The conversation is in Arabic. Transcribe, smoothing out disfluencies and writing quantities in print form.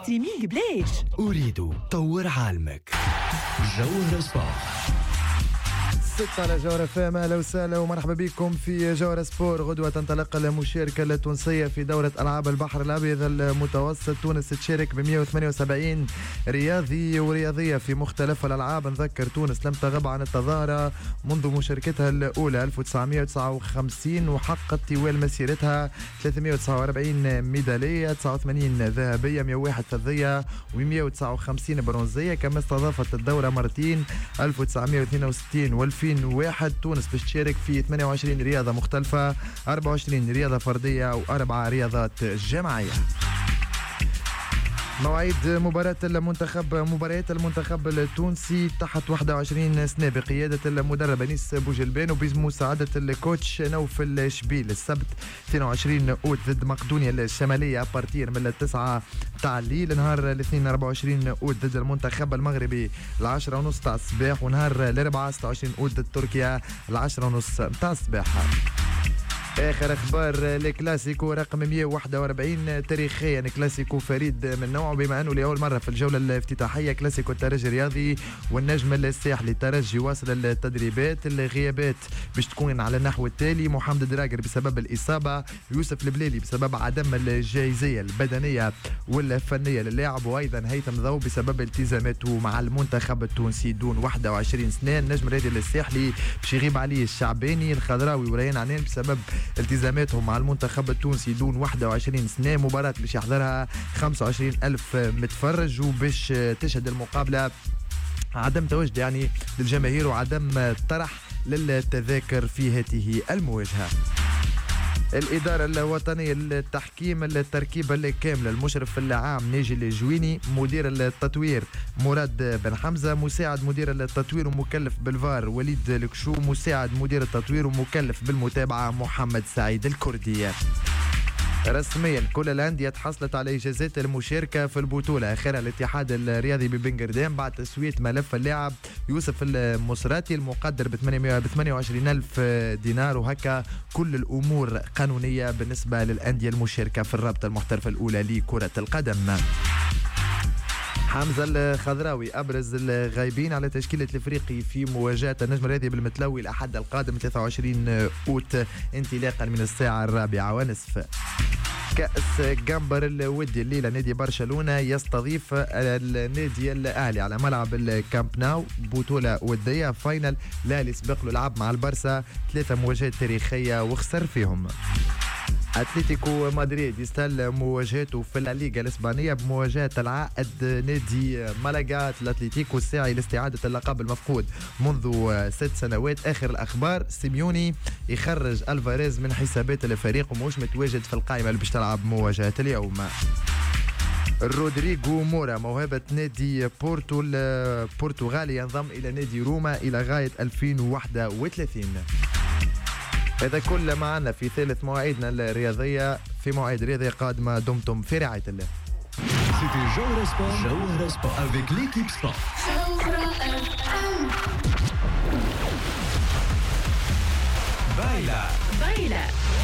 ستريمينج بلاش. أريد طور عالمك. جوهرة سبورت 6 على جوهرة فام. أهلا وسهلا ومرحبا بكم في جوهرة سبور. غدوة تنطلق المشاركة التونسية في دورة ألعاب البحر الأبيض المتوسط. تونس تشارك ب 178 رياضي ورياضية في مختلف الألعاب. نذكر تونس لم تغب عن التظاهرة منذ مشاركتها الأولى 1959 وحققت طوال مسيرتها 349 ميدالية، 89 ذهبية، 101 فضية و159 برونزية. كما استضافت الدورة مرتين 1962 و2001. تونس باش تشارك في 28 رياضة مختلفة، 24 رياضة فردية و4 رياضات جماعية. مواعيد مباريات المنتخب التونسي تحت 21 سنة بقيادة المدرب أنيس بوجلبان وبمساعدة الكوتش نوفل شبيل. السبت 22 أوت ضد مقدونيا الشمالية بارتير من 9 تاع الليل. نهار الاثنين 24 أوت ضد المنتخب المغربي 10:30 تاع الصباح. ونهار الأربعاء 26 أوت ضد تركيا 10:30 تاع الصباح. آخر أخبار الكلاسيكو رقم 141 تاريخيا، كلاسيكو فريد من نوعه بما أنه لأول مرة في الجولة الافتتاحية كلاسيكو الترجي الرياضي والنجم الساحلي. الترجي واصل التدريبات. الغيابات باش تكون على النحو التالي: محمد دراجر بسبب الإصابة، يوسف البليلي بسبب عدم الجاهزية البدنية والفنية للاعب، وأيضا هيثم ضو بسبب التزاماته مع المنتخب التونسي دون 21 سنة. النجم الرياضي الساحلي باش يغيب عليه الشعباني، الخضراوي وريان عنان بسبب التزاماتهم مع المنتخب التونسي دون 21 سنة. مباراة باش يحضرها 25,000 متفرج وباش تشهد المقابلة عدم تواجد يعني للجماهير وعدم طرح للتذاكر في هذه المواجهة. الإدارة الوطنية للتحكيم التركيبة الكاملة: المشرف العام ناجي الجويني، مدير التطوير مراد بن حمزة، مساعد مدير التطوير ومكلف بالفار وليد الكشو، مساعد مدير التطوير ومكلف بالمتابعة محمد سعيد الكردي. رسميا كل الأندية تحصلت على إجازات المشاركة في البطولة. آخرها الاتحاد الرياضي ببنغردام بعد تسوية ملف اللاعب يوسف المصراتي المقدر ب 28,000 دينار. وهكا كل الأمور قانونية بالنسبة للأندية المشاركة في الرابطة المحترفة الأولى لكرة القدم. حمزة الخضراوي أبرز الغايبين على تشكيلة الإفريقي في مواجهة النجم الرياضي بالمتلوي الأحد القادم 23 أوت انطلاقا من الساعة 4:30. كأس جامبر الودي الليلة نادي برشلونة يستضيف النادي الأهلي على ملعب الكامب ناو، بطولة ودية فاينل. الأهلي سبق له لعب مع البرسا 3 مواجهات تاريخية وخسر فيهم. أتلتيكو مدريد يستهل مواجهته في الليغا الإسبانية بمواجهة العائد نادي مالاغا. الأتلتيكو الساعي لاستعادة اللقب المفقود منذ 6 سنوات. آخر الأخبار: سيميوني يخرج ألفاريز من حسابات الفريق ومش متواجد في القائمة اللي باش تلعب مواجهة اليوم. رودريغو مورا موهبة نادي بورتو البرتغالي ينضم إلى نادي روما إلى غاية 2031. هذا كل ما عنا في ثالث مواعيدنا الرياضية. في مواعيد رياضية قادمة دمتم في رعاية الله. C'était Jauhara Sport avec l'équipe sport. بايلا